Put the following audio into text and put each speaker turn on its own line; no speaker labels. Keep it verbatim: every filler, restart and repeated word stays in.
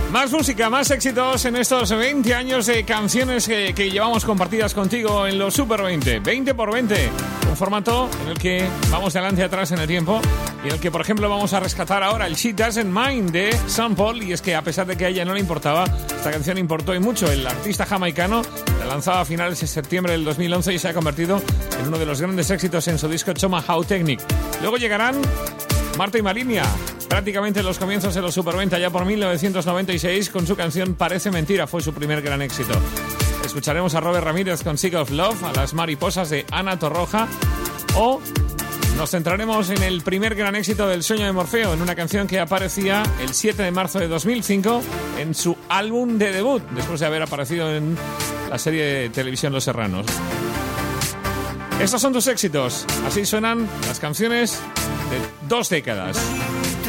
Más música, más éxitos en estos veinte años de canciones que, que llevamos compartidas contigo en los Super veinte. veinte por veinte, un formato en el que vamos de adelante y atrás en el tiempo y en el que, por ejemplo, vamos a rescatar ahora el She Doesn't Mind de Sean Paul. Y es que, a pesar de que a ella no le importaba, esta canción importó y mucho. El artista jamaicano la lanzaba a finales de septiembre del dos mil once y se ha convertido en uno de los grandes éxitos en su disco Tomahawk Technique. Luego llegarán Marta y Marinia, prácticamente en los comienzos de los Super veinte, ya por mil novecientos noventa y seis, con su canción Parece Mentira, fue su primer gran éxito. Escucharemos a Robert Ramírez con Sick of Love, a Las Mariposas de Ana Torroja, o nos centraremos en el primer gran éxito del Sueño de Morfeo, en una canción que aparecía el siete de marzo de dos mil cinco en su álbum de debut, después de haber aparecido en la serie de televisión Los Serranos. Estos son tus éxitos, así suenan las canciones de dos décadas.